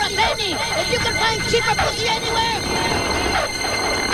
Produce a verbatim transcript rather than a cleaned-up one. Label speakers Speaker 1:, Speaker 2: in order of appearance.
Speaker 1: penny. If you can find cheaper pussy anywhere.